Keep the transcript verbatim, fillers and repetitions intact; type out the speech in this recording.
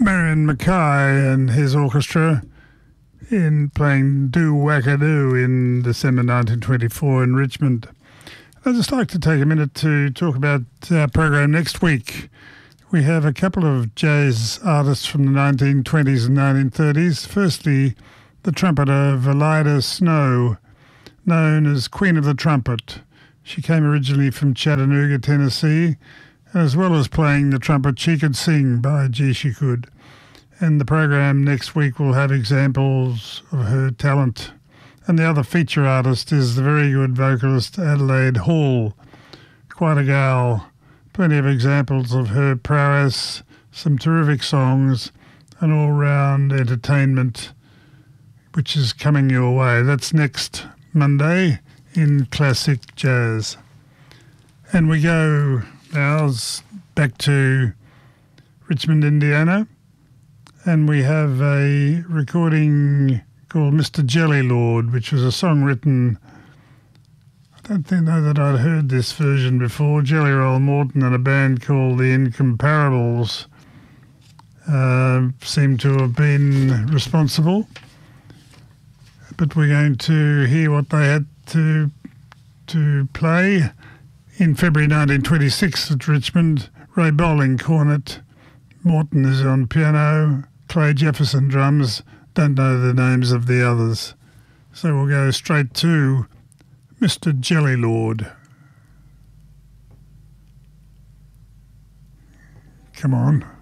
Marion Mackay and his orchestra in playing Do Wackadoo in December nineteen twenty-four in Richmond. I'd just like to take a minute to talk about our program next week. We have a couple of jazz artists from the nineteen twenties and nineteen thirties. Firstly, the trumpeter Valida Snow, known as Queen of the Trumpet. She came originally from Chattanooga, Tennessee, as well as playing the trumpet She Could Sing by Gee She Could. And the program next week will have examples of her talent. And the other feature artist is the very good vocalist Adelaide Hall. Quite a gal. Plenty of examples of her prowess, some terrific songs, and all-round entertainment, which is coming your way. That's next Monday in Classic Jazz. And we go now back to Richmond, Indiana, and we have a recording called Mister Jelly Lord, which was a song written, I don't think know that I'd heard this version before. Jelly Roll Morton and a band called the Incomparables uh, seem to have been responsible. But we're going to hear what they had to to play in February nineteen twenty-six at Richmond. Ray Bowling cornet, Morton is on piano, Clay Jefferson drums. Don't know the names of the others. So we'll go straight to Mister Jelly Lord. Come on.